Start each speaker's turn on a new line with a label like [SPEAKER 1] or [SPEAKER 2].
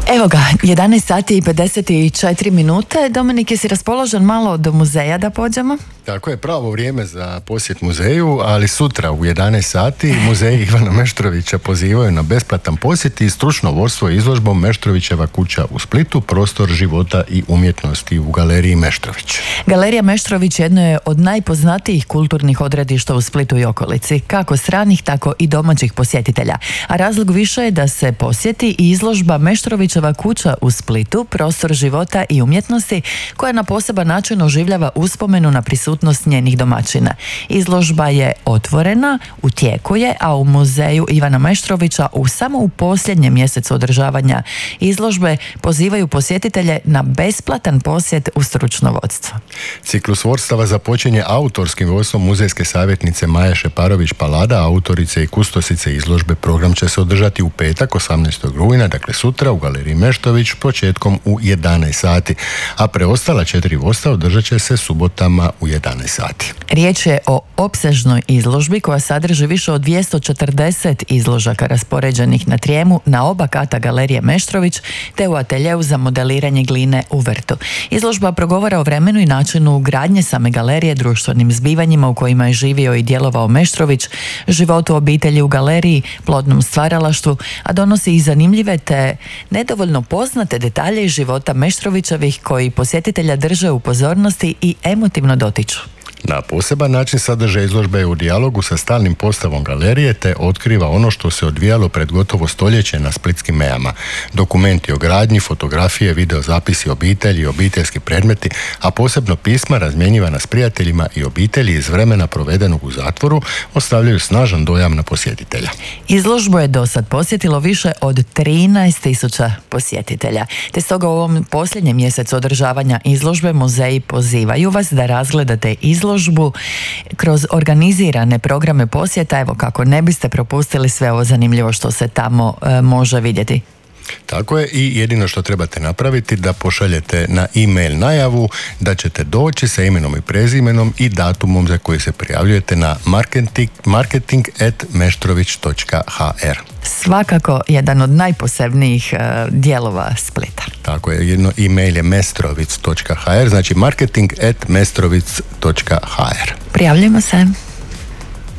[SPEAKER 1] Evo ga, 11 sati i 54 minute. Dominik, jesi raspoložen malo do muzeja da pođemo?
[SPEAKER 2] Tako je, pravo vrijeme za posjet muzeju, ali sutra u 11 sati muzej Ivana Meštrovića pozivaju na besplatan posjet i stručno vodstvo izložbom Meštrovićeva kuća u Splitu, prostor života i umjetnosti u galeriji Meštrović.
[SPEAKER 1] Galerija Meštrović jedno je od najpoznatijih kulturnih odredišta u Splitu i okolici, kako stranih, tako i domaćih posjetitelja. A razlog više je da se posjeti i izložba Meštrovićeva kuća u Splitu, prostor života i umjetnosti, koja na poseban način oživljava uspomenu na prisutnost njenih domaćina. Izložba je otvorena, u tijeku je, a u muzeju Ivana Meštrovića samo u posljednjem mjesecu održavanja izložbe pozivaju posjetitelje na besplatan posjet u stručno vodstvo.
[SPEAKER 2] Ciklus vodstava započinje autorskim vodstvom muzejske savjetnice Maje Šeparović-Palada, autorice i kustosice izložbe. Program će se održati u petak 18. rujna, dakle sutra u galeriji Meštrović početkom u 11 sati, a preostala 4 vodstva održat će se subotama u 11 sati.
[SPEAKER 1] Riječ je o opsežnoj izložbi koja sadrži više od 240 izložaka raspoređenih na trijemu na oba kata galerije Meštrović te u ateljeu za modeliranje gline u vrtu. Izložba progovara o vremenu i načinu gradnje same galerije, društvenim zbivanjima u kojima je živio i djelovao Meštrović, životu obitelji u galeriji, plodnom stvaralaštvu, a donosi i zanimljive te nedovoljno poznate detalje iz života Meštrovićevih koji posjetitelja drže u pozornosti i emotivno dotiču.
[SPEAKER 2] Na poseban način sadržaj izložbe je u dijalogu sa stalnim postavom galerije te otkriva ono što se odvijalo pred gotovo stoljeće na splitskim mejama. Dokumenti o gradnji, fotografije, videozapisi obitelji, obiteljski predmeti, a posebno pisma razmjenjivana s prijateljima i obitelji iz vremena provedenog u zatvoru ostavljaju snažan dojam na posjetitelja.
[SPEAKER 1] Izložbu je do sad posjetilo više od 13.000 posjetitelja. Te stoga u ovom posljednjem mjesecu održavanja izložbe muzeji pozivaju vas da razgledate izložbu kroz organizirane programe posjeta, evo kako ne biste propustili sve ovo zanimljivo što se tamo može vidjeti.
[SPEAKER 2] Tako je, i jedino što trebate napraviti da pošaljete na e-mail najavu da ćete doći sa imenom i prezimenom i datumom za koji se prijavljujete na marketing@meštrović.hr.
[SPEAKER 1] Svakako jedan od najposebnijih dijelova Splita.
[SPEAKER 2] Tako je, jedno e-mail je mestrovic.hr, znači marketing@mestrovic.hr.
[SPEAKER 1] Prijavljujemo se.